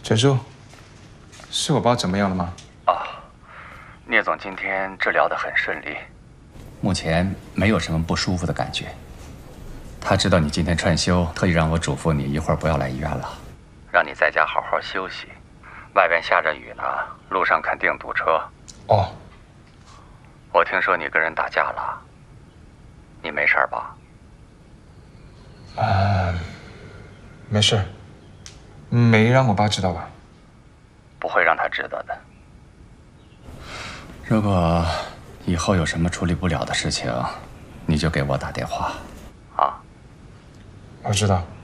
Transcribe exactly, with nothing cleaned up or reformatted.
陈叔，是我爸怎么样了吗？ 啊，聂总今天治疗得很顺利，目前没有什么不舒服的感觉。他知道你今天串休，特意让我嘱咐你一会儿不要来医院了，让你在家好好休息。外边下着雨呢，路上肯定堵车。 哦。 我听说你跟人打架了，你没事吧？ 啊，没事，没让我爸知道吧？ 不会让他知道的。如果以后有什么处理不了的事情，你就给我打电话，啊。 我知道。